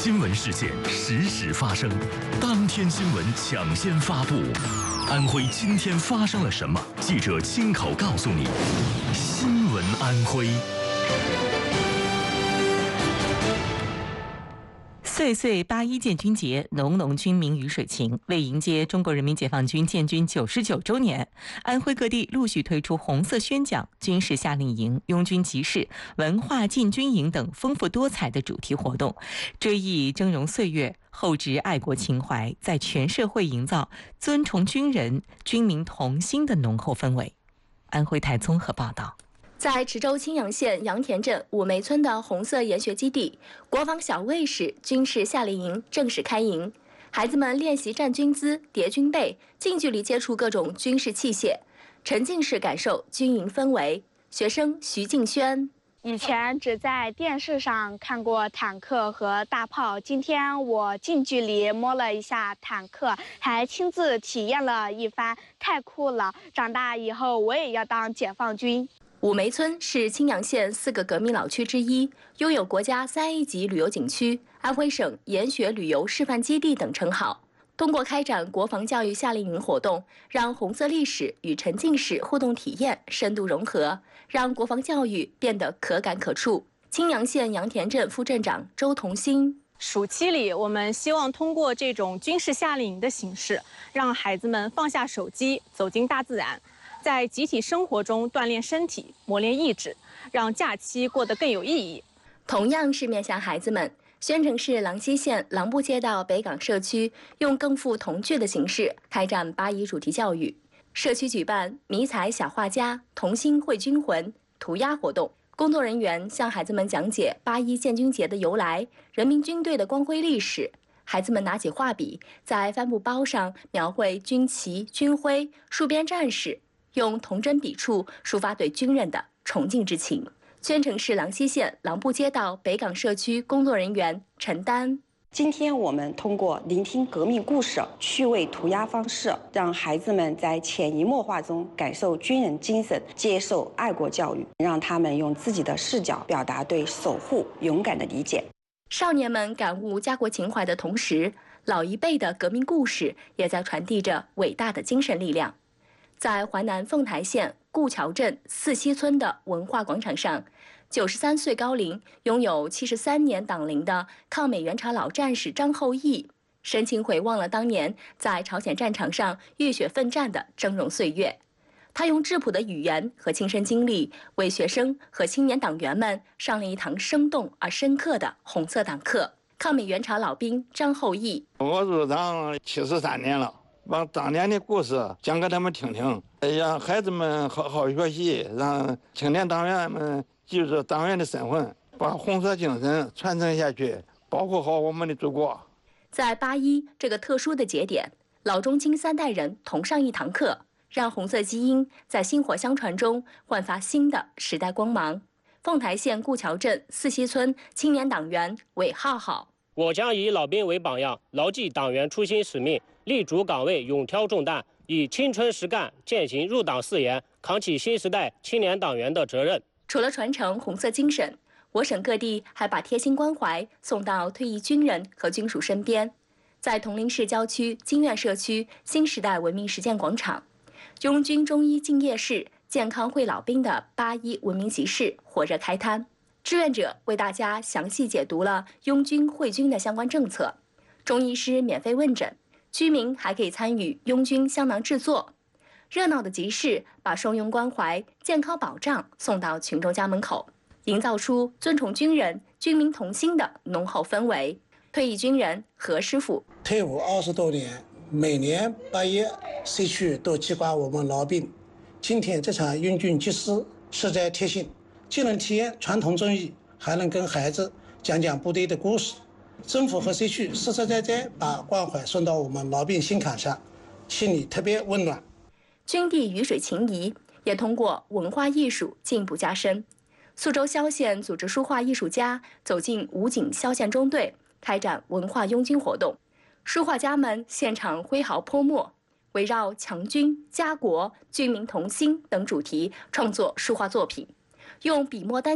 新闻事件实时发生，当天新闻抢先发布。安徽今天发生了什么？记者亲口告诉你。新闻安徽。 岁岁8·1建军节，浓浓军民鱼水情。为迎接中国人民解放军建军99周年，安徽各地陆续推出红色宣讲、军事夏令营、拥军集市、文化进军营等丰富多彩的主题活动，追忆峥嵘岁月，厚植爱国情怀，在全社会营造尊崇军人、军民同心的浓厚氛围。安徽台综合报道。 在池州青阳县杨田镇五梅村的红色研学基地，国防小卫士军事夏令营正式开营。孩子们练习站军姿、叠军被，近距离接触各种军事器械，沉浸式感受军营氛围。学生徐静轩： 以前只在电视上看过坦克和大炮，今天我近距离摸了一下坦克，还亲自体验了一番，太酷了！长大以后我也要当解放军。 五梅村是青阳县4个革命老区之一，拥有国家3A 级旅游景区、安徽省研学旅游示范基地等称号。通过开展国防教育夏令营活动，让红色历史与沉浸式互动体验深度融合，让国防教育变得可感可触。青阳县杨田镇副镇长周同新： 暑期里，我们希望通过这种军事夏令营的形式，让孩子们放下手机，走进大自然，在集体生活中锻炼身体、磨练意志，让假期过得更有意义。 同样是面向孩子们，宣城市郎溪县郎埠街道北港社区用更富童趣的形式开展8·1主题教育。社区举办迷彩小画家、童心绘军魂、涂鸦活动，工作人员向孩子们讲解8·1建军节的由来、人民军队的光辉历史。孩子们拿起画笔，在帆布包上描绘军旗、军徽、戍边战士，用童真笔触抒发对军人的崇敬之情。宣城市郎溪县郎埠街道北港社区工作人员陈丹： 今天我们通过聆听革命故事、趣味涂鸦方式，让孩子们在潜移默化中感受军人精神，接受爱国教育，让他们用自己的视角表达对守护勇敢的理解。 少年们感悟家国情怀的同时，老一辈的革命故事也在传递着伟大的精神力量。在淮南凤台县顾桥镇四溪村的文化广场上，93岁高龄、拥有73年党龄的抗美援朝老战士张厚义，深情回望了当年在朝鲜战场上浴血奋战的峥嵘岁月。他用质朴的语言和亲身经历，为学生和青年党员们上了一堂生动而深刻的红色党课。抗美援朝老兵张厚义： 我入党73年了，把当年的故事讲给他们听听，让孩子们好好学习，让青年党员们记住党员的身份，把红色精神传承下去，保护好我们的祖国。 在8·1这个特殊的节点，老中青3代人同上一堂课，让红色基因在薪火相传中焕发新的时代光芒。凤台县顾桥镇四溪村青年党员韦浩浩： 我将以老兵为榜样，牢记党员初心使命，立足岗位，勇挑重担，以青春实干践行入党誓言，扛起新时代青年党员的责任。 除了传承红色精神，我省各地还把贴心关怀送到退役军人和军属身边。在铜陵市郊区金苑社区新时代文明实践广场，拥军中医敬业室健康会老兵的8·1文明集市火热开摊，志愿者为大家详细解读了拥军会军的相关政策，中医师免费问诊，居民还可以参与拥军香囊制作。热闹的集市把双拥关怀、健康保障送到群众家门口，营造出尊崇军人、军民同心的浓厚氛围。退役军人何师傅： 退伍20多年，每年8·1社区都记挂我们老兵。今天这场拥军集市实在贴心，既能体验传统中医，还能跟孩子讲讲部队的故事。政府和社区实实在在把关怀送到我们老兵心坎上，心里特别温暖。 军地鱼水情谊也通过文化艺术进一步加深。苏州萧县组织书画艺术家走进武警萧县中队，开展文化拥军活动。书画家们现场挥毫泼墨，围绕强军、家国、军民同心等主题创作书画作品，用笔墨丹